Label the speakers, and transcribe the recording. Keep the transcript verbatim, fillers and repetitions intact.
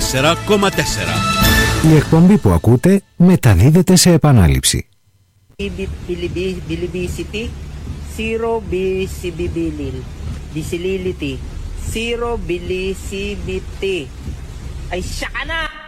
Speaker 1: τέσσερα κόμμα τέσσερα.
Speaker 2: Η εκπομπή που ακούτε μεταδίδεται σε επανάληψη.
Speaker 3: Bilibisity, zero visibility, visibility, zero visibility. Ay, siya ka na!